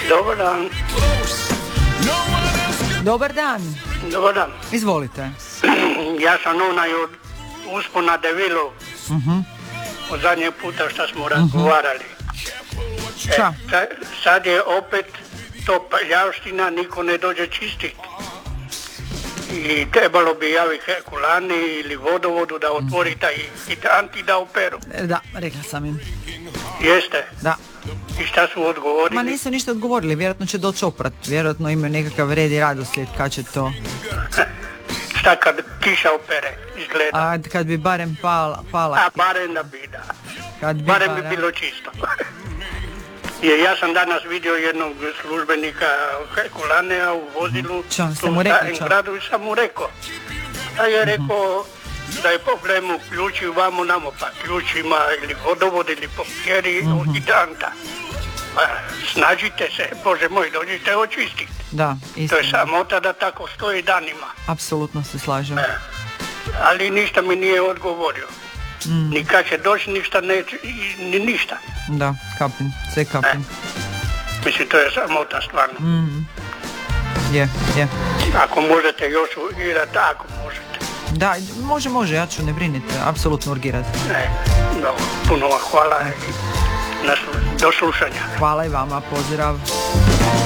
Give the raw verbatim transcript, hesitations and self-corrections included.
Dobar dan. Dobar dan. Dobar dan. Izvolite. Ja sam onaj od uspona Devilu. Uh-huh. Od zadnjeg puta što smo razgovarali. Šta? E, sa, sad je opet to paljavština, niko ne dođe čistiti. I trebalo bi javiti Herkulani ili vodovodu da otvori taj hidrant i da operu. Da, rekla sam im. Jeste? Da. I šta su odgovorili? Ma nisu ništa odgovorili, vjerojatno će doći oprat. Vjerojatno imaju nekakav red i radoslijed kad će to... Šta kad kiša opere, izgleda? A kad bi barem pala... pala. A barem da bi, da. Kad bi barem barem... bi bilo čisto. Jer ja sam danas vidio jednog službenika Herkulanea u vozilu Čo, tu u starom gradu i sam mu rekao. A je rekao da je problem u ključi vamo namo, pa ključ ima ili vodovod ili pomjeri uh-huh. od hidranta. Pa snađite se, Bože moj, dođite očistiti. Da, istina. To je samota da tako stoji danima. Apsolutno se slažem. E, ali ništa mi nije odgovorio. Mm. Ni kad će doći, ništa neće, ni ništa. Da, kapim, sve kapim. E, mislim, to je samota stvarno. Mm. Je, je. Ako možete još urgirati, ako možete. Da, može, može, ja ću, ne brinite, apsolutno urgirati. E, dobro, puno vam hvala i do slušanja. Hvala i vama, pozdrav.